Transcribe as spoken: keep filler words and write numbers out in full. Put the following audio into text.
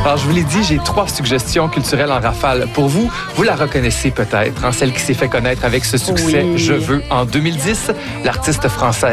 Alors, je vous l'ai dit, j'ai trois suggestions culturelles en rafale pour vous. Vous la reconnaissez peut-être, hein, celle qui s'est fait connaître avec ce succès Oui. « Je veux » en deux mille dix. L'artiste française